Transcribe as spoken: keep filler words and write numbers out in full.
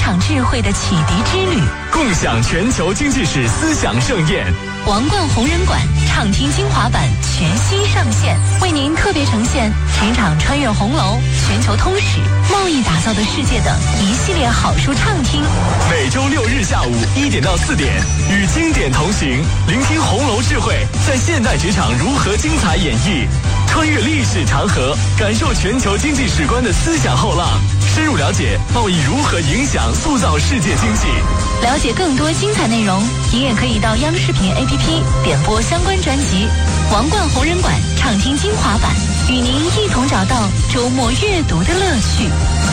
场智慧的启迪之旅， 共享全球经济史思想盛宴。 王冠红人馆畅听精华版全新上线，为您特别呈现职场穿越红楼、全球通史、贸易打造的世界等一系列好书畅听。 每周六日下午一点到四点，与经典同行，聆听红楼智慧在现代职场如何精彩演绎，穿越历史长河，感受全球经济史观的思想后浪，深入了解贸易如何影响塑造世界经济。 了解更多精彩内容，您也可以到央视频 A P P 点播相关专辑《王冠红人馆畅听精华版》，与您一同找到周末阅读的乐趣。